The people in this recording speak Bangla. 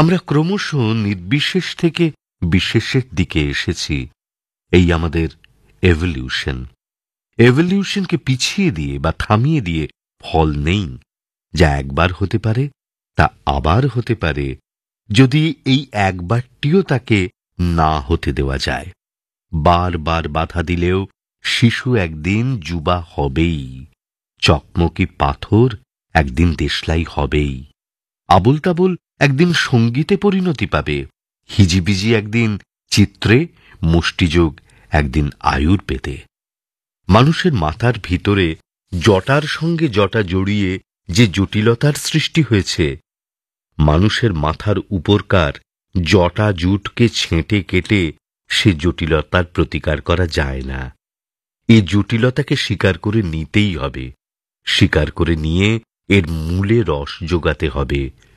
আমরা ক্রমশ নির্বিশেষ থেকে বিশেষের দিকে এসেছি। এই আমাদের এভলিউশন। এভলিউশনকে পিছিয়ে দিয়ে বা থামিয়ে দিয়ে ফল নেই। যা একবার হতে পারে তা আবার হতে পারে, যদি এই একবারটিও তাকে না হতে দেওয়া যায়। বারবার বাধা দিলেও শিশু একদিন যুবা হবেই, চকমকি পাথর একদিন দেশলাই হবেই, আবোল তাবোল একদিন সঙ্গীতে পরিণতি পাবে, হিজিবিজি একদিন চিত্রে, মুষ্টিযোগ একদিন আয়ুর পেতে। মানুষের মাথার ভিতরে জটার সঙ্গে জটা জড়িয়ে যে জটিলতার সৃষ্টি হয়েছে, মানুষের মাথার উপরকার জটা জুটকে ছেঁটে কেটে সে জটিলতার প্রতিকার করা যায় না। এ জটিলতাকে স্বীকার করে নিতেই হবে, স্বীকার করে নিয়ে এর মূলে রস যোগাতে হবে।